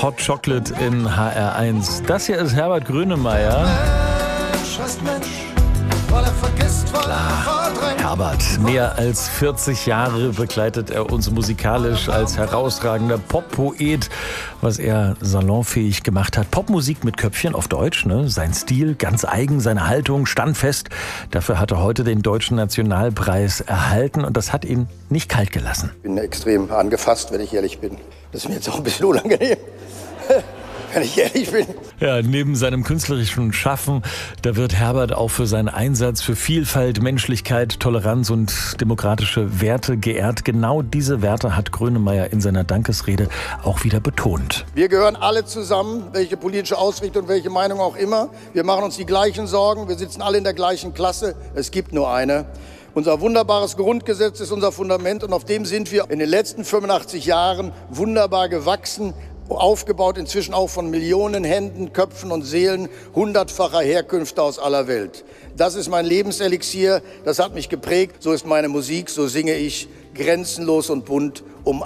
Hot Chocolate in HR1. Das hier ist Herbert Grönemeyer. Klar, Herbert. Mehr als 40 Jahre begleitet er uns musikalisch als herausragender Pop-Poet, was er salonfähig gemacht hat. Popmusik mit Köpfchen auf Deutsch, ne? Sein Stil ganz eigen, seine Haltung standfest. Dafür hat er heute den Deutschen Nationalpreis erhalten und das hat ihn nicht kalt gelassen. Ich bin extrem angefasst, wenn ich ehrlich bin. Das ist mir jetzt auch ein bisschen unangenehm. Wenn ich ehrlich bin. Ja, neben seinem künstlerischen Schaffen, da wird Herbert auch für seinen Einsatz für Vielfalt, Menschlichkeit, Toleranz und demokratische Werte geehrt. Genau diese Werte hat Grönemeyer in seiner Dankesrede auch wieder betont. Wir gehören alle zusammen, welche politische Ausrichtung, welche Meinung auch immer. Wir machen uns die gleichen Sorgen, wir sitzen alle in der gleichen Klasse. Es gibt nur eine. Unser wunderbares Grundgesetz ist unser Fundament und auf dem sind wir in den letzten 85 Jahren wunderbar gewachsen. Aufgebaut inzwischen auch von Millionen Händen, Köpfen und Seelen hundertfacher Herkünfte aus aller Welt. Das ist mein Lebenselixier, das hat mich geprägt, so ist meine Musik, so singe ich, grenzenlos und bunt um